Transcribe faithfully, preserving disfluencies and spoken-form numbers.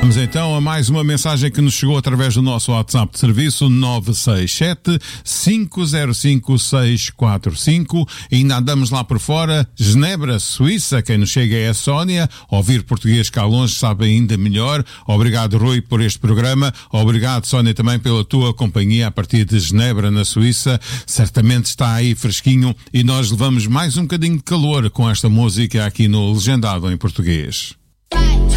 Vamos então a mais uma mensagem que nos chegou através do nosso WhatsApp de serviço nove seis sete, cinco zero cinco, seis quatro cinco. E ainda andamos lá por fora, Genebra, Suíça. Quem nos chega é a Sónia. Ouvir português cá longe sabe ainda melhor. Obrigado, Rui, por este programa. Obrigado, Sónia, também pela tua companhia a partir de Genebra, na Suíça. Certamente está aí fresquinho e nós levamos mais um bocadinho de calor com esta música aqui no Legendado em Português.